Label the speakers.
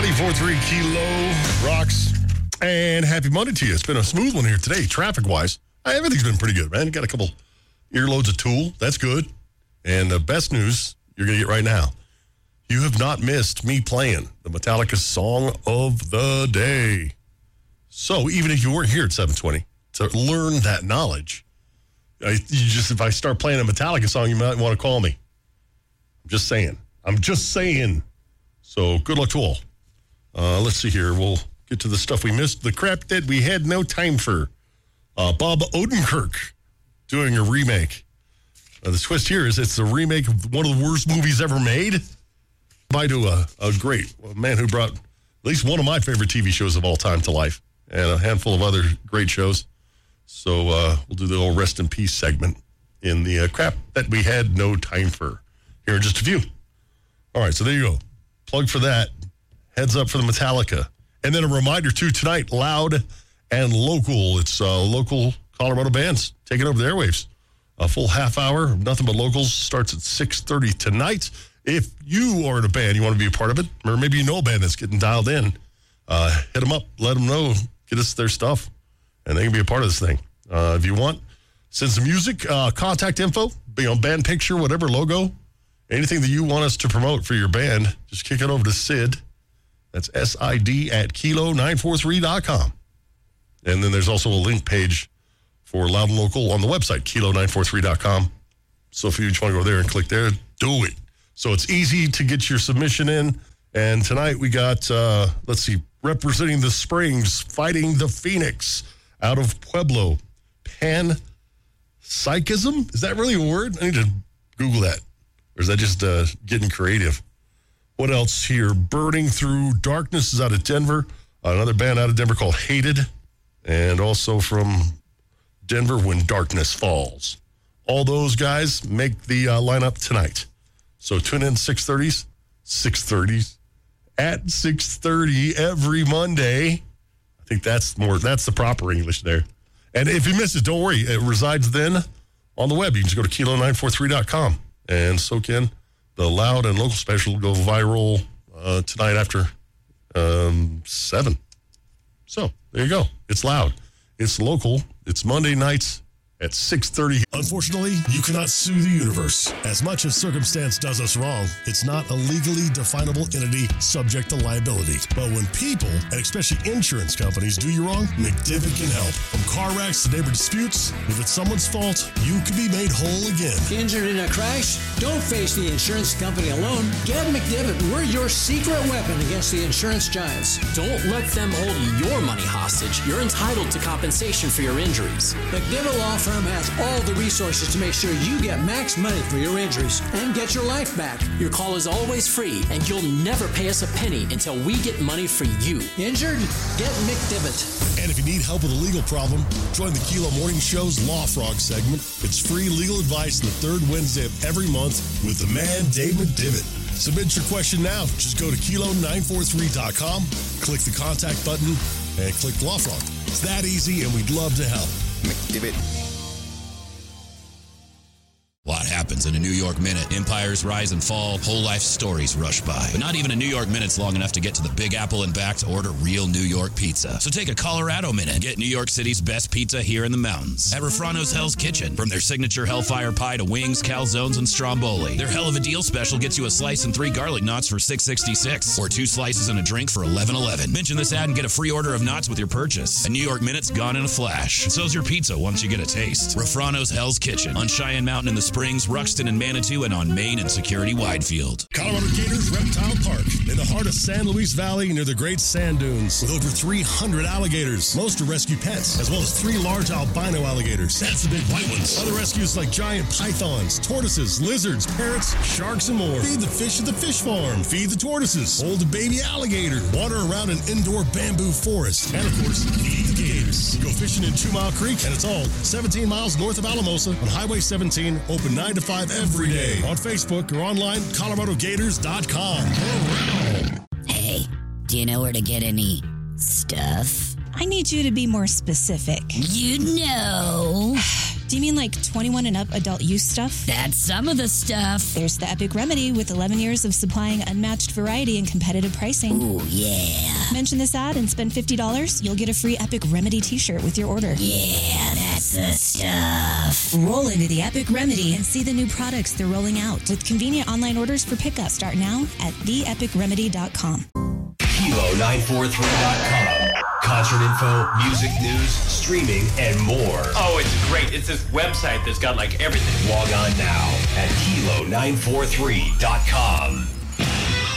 Speaker 1: 94.3 Kilo rocks. And happy Monday to you. It's been a smooth one here today, traffic-wise. Everything's been pretty good, man. Got a couple earloads of Tool. That's good. And the best news you're going to get right now. You have not missed me playing the Metallica Song of the Day. So even if you weren't here at 720 to learn that knowledge, if I start playing a Metallica song, you might want to call me. I'm just saying. So good luck to all. Let's see here. We'll get to the stuff we missed. The crap that we had no time for. Bob Odenkirk doing a remake. The twist here is it's a remake of one of the worst movies ever made. By to a man who brought at least one of my favorite TV shows of all time to life, and a handful of other great shows. So we'll do the old rest in peace segment in the crap that we had no time for here in just a few. All right, so there you go. Plug for that. Heads up for the Metallica. And then a reminder, too, tonight, Loud and Local. It's local Colorado bands taking over the airwaves. A full half hour of nothing but locals starts at 6:30 tonight. If you are in a band, you want to be a part of it, or maybe you know a band that's getting dialed in, hit them up, let them know, get us their stuff, and they can be a part of this thing. If you want, send some music, contact info, be on band picture, whatever logo. Anything that you want us to promote for your band, just kick it over to Sid. That's SID at kilo943.com. And then there's also a link page for Loud and Local on the website, kilo943.com. So if you just want to go there and click there, do it. So it's easy to get your submission in. And tonight we got, representing the Springs, fighting the Phoenix out of Pueblo. Panpsychism? Is that really a word? I need to Google that. Or is that just getting creative? What else here? Burning Through Darkness is out of Denver. Another band out of Denver called Hated. And also from Denver, When Darkness Falls. All those guys make the lineup tonight. So tune in 6:30 at 6:30 every Monday. I think that's the proper English there. And if you miss it, don't worry. It resides then on the web. You can just go to kilo943.com. And soak in the Loud and Local special will go viral tonight after 7. So there you go. It's Loud. It's Local. It's Monday nights at 6:30. Unfortunately, you cannot sue the universe. As much as circumstance does us wrong, it's not a legally definable entity subject to liability. But when people, and especially insurance companies, do you wrong, McDivitt can help. From car wrecks to neighbor disputes, if it's someone's fault, you can be made whole again.
Speaker 2: Injured in a crash? Don't face the insurance company alone. Get McDivitt. We're your secret weapon against the insurance giants.
Speaker 3: Don't let them hold your money hostage. You're entitled to compensation for your injuries.
Speaker 2: McDivitt Law Firm has all the resources to make sure you get max money for your injuries and get your life back.
Speaker 3: Your call is always free, and you'll never pay us a penny until we get money for you.
Speaker 2: Injured? Get McDivitt.
Speaker 1: And if you need help with a legal problem, join the Kilo Morning Show's Law Frog segment. It's free legal advice the third Wednesday of every month with the man, Dave McDivitt. Submit your question now. Just go to kilo943.com, click the contact button, and click Law Frog. It's that easy, and we'd love to help. McDivitt.
Speaker 4: A lot happens in a New York minute. Empires rise and fall, whole life stories rush by. But not even a New York minute's long enough to get to the Big Apple and back to order real New York pizza. So take a Colorado minute and get New York City's best pizza here in the mountains. At Refrano's Hell's Kitchen. From their signature Hellfire Pie to wings, calzones, and stromboli. Their Hell of a Deal special gets you a slice and 3 garlic knots for $6.66. Or 2 slices and a drink for $11.11. Mention this ad and get a free order of knots with your purchase. A New York minute's gone in a flash. And so's your pizza once you get a taste. Refrano's Hell's Kitchen. On Cheyenne Mountain in the Springs, Ruxton and Manitou, and on Main and Security Widefield. Colorado Gators Reptile Park, in the heart of San Luis Valley near the Great Sand Dunes, with over 300 alligators. Most are rescue pets, as well as 3 large albino alligators. That's the big white ones. Other rescues like giant pythons, tortoises, lizards, parrots, sharks, and more. Feed the fish at the fish farm. Feed the tortoises. Hold a baby alligator. Water around an indoor bamboo forest. And, of course, feed the gators. Go fishing in 2 Mile Creek, and it's all 17 miles north of Alamosa on Highway 17, open 9 to 5 every day. On Facebook or online, coloradogators.com.
Speaker 5: Hey, do you know where to get any stuff?
Speaker 6: I need you to be more specific.
Speaker 5: You know.
Speaker 6: Do you mean like 21 and up adult use stuff?
Speaker 5: That's some of the stuff.
Speaker 6: There's the Epic Remedy with 11 years of supplying unmatched variety and competitive pricing.
Speaker 5: Ooh, yeah.
Speaker 6: Mention this ad and spend $50. You'll get a free Epic Remedy t-shirt with your order.
Speaker 5: Yeah, that's the stuff.
Speaker 6: Roll into the Epic Remedy and see the new products they're rolling out with convenient online orders for pickup. Start now at theepicremedy.com.
Speaker 7: Kilo943.com. Concert info, music news, streaming, and more.
Speaker 8: Oh, it's great. It's this website that's got like everything.
Speaker 7: Log on now at Kilo943.com.